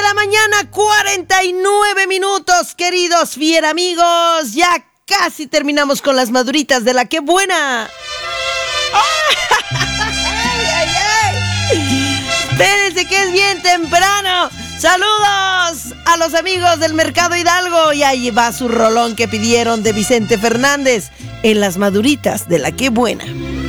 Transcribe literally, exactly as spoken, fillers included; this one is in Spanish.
la mañana, cuarenta y nueve minutos, queridos fiera amigos. Ya casi terminamos con las maduritas de la que buena. ¡Ay, ay, ay! Espérense que es bien temprano. Saludos a los amigos del Mercado Hidalgo. Y ahí va su rolón que pidieron de Vicente Fernández en las maduritas de la que buena.